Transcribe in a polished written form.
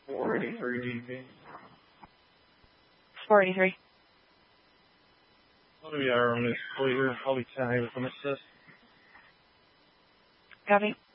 483 DB. 483. What do we are on this clear? I'll be 10 with an assist. Copy.